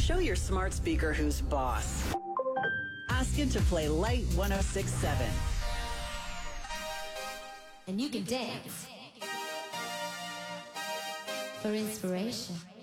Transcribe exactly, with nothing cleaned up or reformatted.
Show your smart speaker who's boss. Ask it to play Light one oh six point seven. And you can dance for inspiration.